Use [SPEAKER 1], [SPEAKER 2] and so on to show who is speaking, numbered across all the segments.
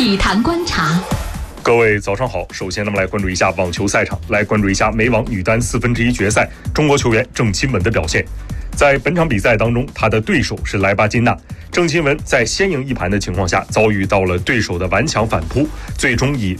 [SPEAKER 1] 体坛观察。
[SPEAKER 2] 各位早上好，首先来关注一下网球赛场，来关注一下美网女单1/4决赛中国球员郑钦文的表现。在本场比赛当中，她的对手是莱巴金娜。郑钦文在先赢一盘的情况下，遭遇到了对手的顽强反扑，最终以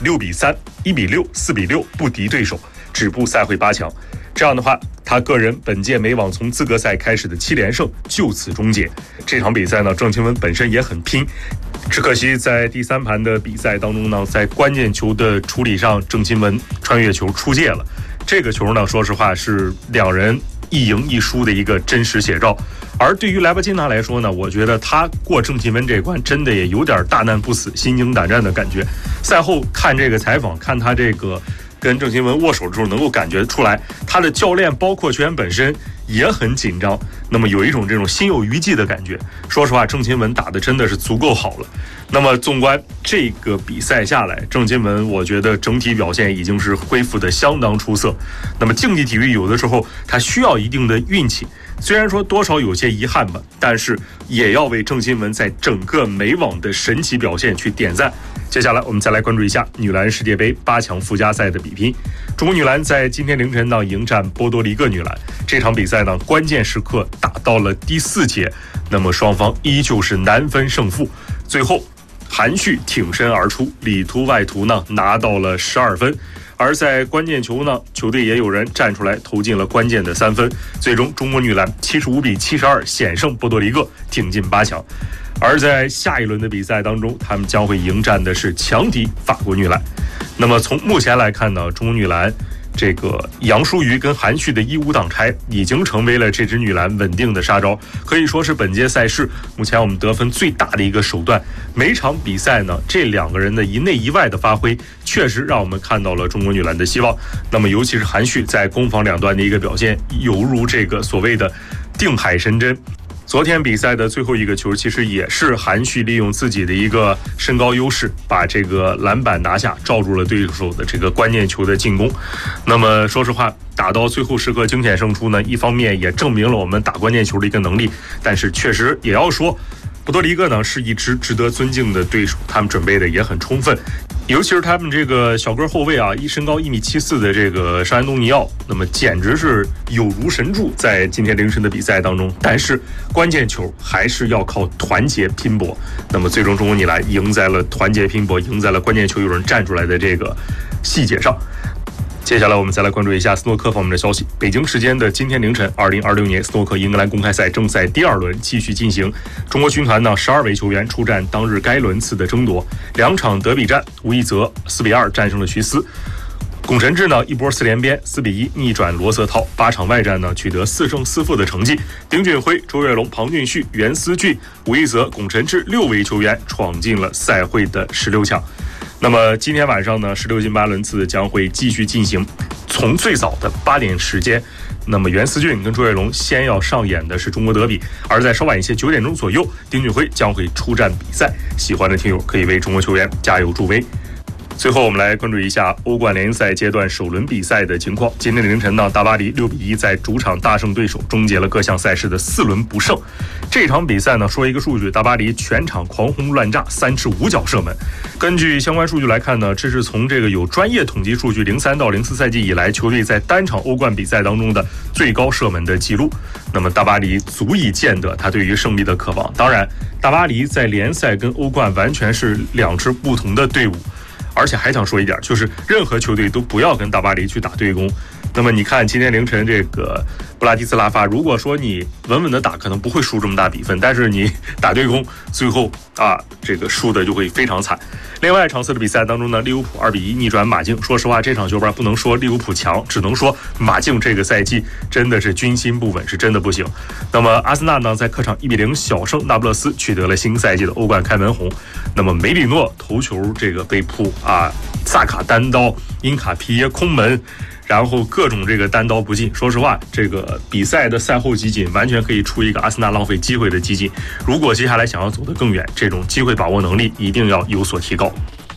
[SPEAKER 2] 6-3、1-6、4-6不敌对手，止步赛会8强。这样的话，他个人本届美网从资格赛开始的7连胜就此终结。这场比赛呢，郑钦文本身也很拼，只可惜在第3盘的比赛当中呢，在关键球的处理上，郑钦文穿越球出界了。这个球呢，说实话是两人一赢一输的一个真实写照。而对于莱巴金娜来说呢，我觉得他过郑钦文这关真的也有点大难不死、心惊胆战的感觉。赛后看这个采访，看他这个跟郑钦文握手的时候，能够感觉出来，他的教练包括球员本身也很紧张，那么有一种这种心有余悸的感觉。说实话，郑钦文打的真的是足够好了。那么纵观这个比赛下来，郑钦文我觉得整体表现已经是恢复的相当出色。那么竞技体育有的时候它需要一定的运气，虽然说多少有些遗憾吧，但是也要为郑钦文在整个美网的神奇表现去点赞。接下来我们再来关注一下女篮世界杯8强附加赛的比拼。中国女篮在今天凌晨呢迎战波多黎各女篮，这场比赛呢关键时刻打到了第4节，那么双方依旧是难分胜负，最后韩旭挺身而出，里图外图呢拿到了12分。而在关键球呢，球队也有人站出来投进了关键的3分，最终中国女篮75-72险胜波多黎各，挺进8强。而在下一轮的比赛当中，他们将会迎战的是强敌法国女篮。那么从目前来看呢，中国女篮这个杨舒瑜跟韩旭的1-5挡拆已经成为了这支女篮稳定的杀招，可以说是本届赛事目前我们得分最大的一个手段。每场比赛呢，这2个人的一内一外的发挥，确实让我们看到了中国女篮的希望。那么尤其是韩旭在攻防两端的一个表现，犹如这个所谓的定海神针。昨天比赛的最后一个球，其实也是韩旭利用自己的一个身高优势，把这个篮板拿下，罩住了对手的这个关键球的进攻。那么说实话，打到最后时刻惊险胜出呢，一方面也证明了我们打关键球的一个能力，但是确实也要说，波多黎各呢是一支值得尊敬的对手，他们准备的也很充分。尤其是他们这个小个后卫啊，身高1.74米的这个沙安东尼奥，那么简直是有如神助，在今天凌晨的比赛当中。但是关键球还是要靠团结拼搏。那么最终中国女篮赢在了团结拼搏，赢在了关键球有人站出来的这个细节上。接下来我们再来关注一下斯诺克方面的消息。北京时间的今天凌晨，2026年斯诺克英格兰公开赛正赛第2轮继续进行。中国军团呢12位球员出战当日该轮次的争夺，2场德比战，吴亦泽4-2战胜了徐思。龚晨志呢一波4连鞭，4-1逆转罗瑟涛。8场外战呢取得4胜4负的成绩。丁俊晖、周跃龙、庞俊旭、袁思俊、吴亦泽、龚晨志6位球员闯进了赛会的16强。那么今天晚上呢，16进8轮次将会继续进行。从最早的8点时间，那么袁思俊跟周跃龙先要上演的是中国德比，而在稍晚一些9点钟左右，丁俊晖将会出战比赛。喜欢的听友可以为中国球员加油助威。最后我们来关注一下欧冠联赛阶段首轮比赛的情况。今天凌晨呢，大巴黎6-1在主场大胜对手，终结了各项赛事的4轮不胜。这场比赛呢，说一个数据，大巴黎全场狂轰乱炸，3次5脚射门。根据相关数据来看呢，这是从这个有专业统计数据03到04赛季以来，球队在单场欧冠比赛当中的最高射门的记录。那么大巴黎足以见得他对于胜利的渴望。当然，大巴黎在联赛跟欧冠完全是2支不同的队伍。而且还想说一点，就是任何球队都不要跟大巴黎去打对攻。那么你看今天凌晨这个布拉蒂斯拉发，如果说你稳稳的打，可能不会输这么大比分，但是你打对攻，最后这个输的就会非常惨。另外场次的比赛当中呢，利物浦2-1逆转马竞。说实话，这场球吧不能说利物浦强，只能说马竞这个赛季真的是军心不稳，是真的不行。那么阿森纳呢在客场1-0小胜那不勒斯，取得了新赛季的欧冠开门红。那么梅里诺头球这个被扑萨卡单刀，因卡皮耶空门，然后各种这个单刀不进。说实话，这个比赛的赛后集锦完全可以出一个阿森纳浪费机会的集锦。如果接下来想要走得更远，这种机会把握能力一定要有所提高。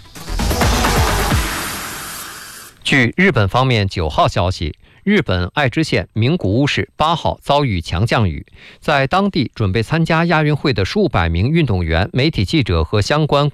[SPEAKER 3] 据日本方面9号消息，日本爱知县名古屋市8号遭遇强降雨，在当地准备参加亚运会的数百名运动员、媒体记者和相关